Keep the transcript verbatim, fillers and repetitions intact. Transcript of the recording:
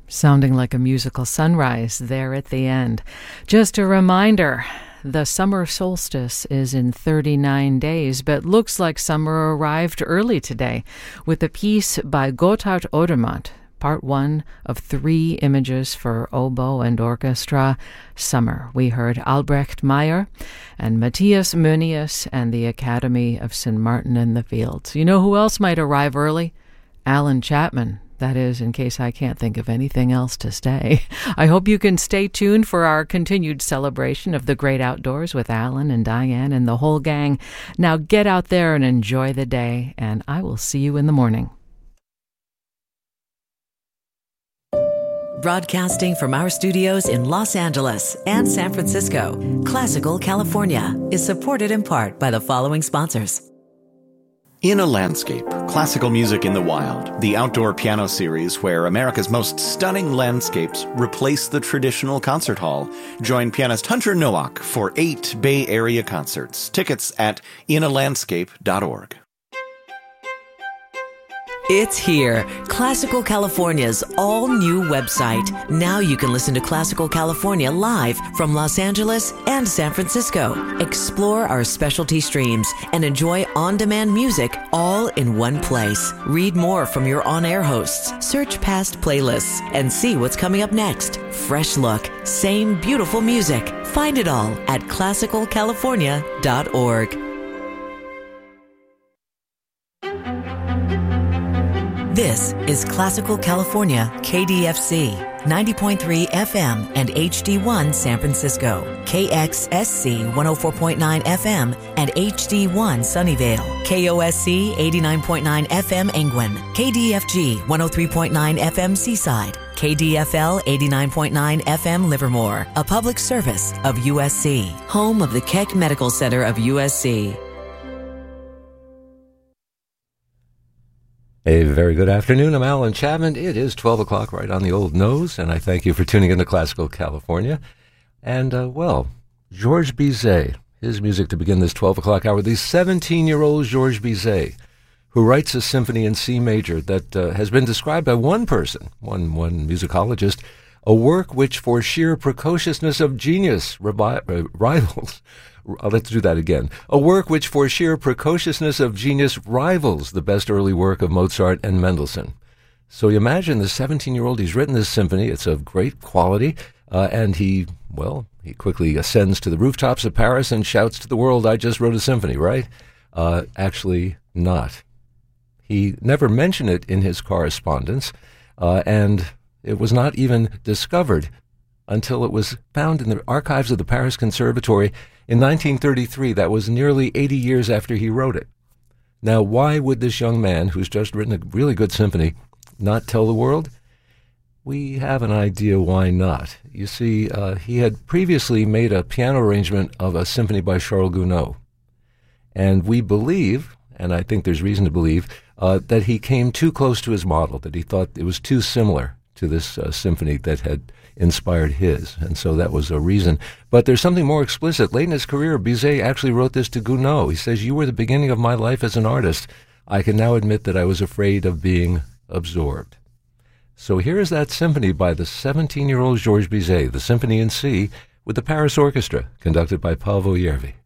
Sounding like a musical sunrise there at the end. Just a reminder, the summer solstice is in thirty-nine days, but looks like summer arrived early today with a piece by Gotthard Odermatt, part one of three images for oboe and orchestra, Summer. We heard Albrecht Meyer and Matthias Mönius and the Academy of Saint Martin in the Fields. You know who else might arrive early? Alan Chapman. That is, in case I can't think of anything else to say. I hope you can stay tuned for our continued celebration of the great outdoors with Alan and Diane and the whole gang. Now get out there and enjoy the day, and I will see you in the morning. Broadcasting from our studios in Los Angeles and San Francisco, Classical California is supported in part by the following sponsors. In a Landscape, classical music in the wild, the outdoor piano series where America's most stunning landscapes replace the traditional concert hall. Join pianist Hunter Nowak for eight Bay Area concerts. Tickets at in a landscape dot org. It's here, Classical California's all-new website. Now you can listen to Classical California live from Los Angeles and San Francisco. Explore our specialty streams and enjoy on-demand music all in one place. Read more from your on-air hosts, search past playlists, and see what's coming up next. Fresh look, same beautiful music. Find it all at classical california dot org. This is Classical California, K D F C, ninety point three F M and H D one San Francisco, K X S C one oh four point nine F M and H D one Sunnyvale, K O S C eighty-nine point nine F M Engwin, K D F G one oh three point nine F M Seaside, K D F L eighty-nine point nine F M Livermore, a public service of U S C, home of the Keck Medical Center of U S C. A very good afternoon. I'm Alan Chapman. It is twelve o'clock right on the old nose, and I thank you for tuning in to Classical California. And, uh, well, Georges Bizet, his music to begin this twelve o'clock hour, the seventeen-year-old Georges Bizet, who writes a symphony in C major that uh, has been described by one person, one, one musicologist, a work which for sheer precociousness of genius revi- uh, rivals Uh, let's do that again. A work which for sheer precociousness of genius rivals the best early work of Mozart and Mendelssohn. So you imagine the seventeen-year-old, he's written this symphony, it's of great quality, uh, and he, well, he quickly ascends to the rooftops of Paris and shouts to the world, I just wrote a symphony, right? Uh, actually not. He never mentioned it in his correspondence, uh, and it was not even discovered until it was found in the archives of the Paris Conservatory in nineteen thirty-three. That was nearly eighty years after he wrote it. Now, why would this young man, who's just written a really good symphony, not tell the world? We have an idea why not. You see, uh, he had previously made a piano arrangement of a symphony by Charles Gounod. And we believe, and I think there's reason to believe, uh, that he came too close to his model, that he thought it was too similar to this uh, symphony that had inspired his, and so that was a reason. But there's something more explicit. Late in his career, Bizet actually wrote this to Gounod. He says, you were the beginning of my life as an artist. I can now admit that I was afraid of being absorbed. So here is that symphony by the seventeen-year-old Georges Bizet, the Symphony in C, with the Paris Orchestra, conducted by Paavo Järvi.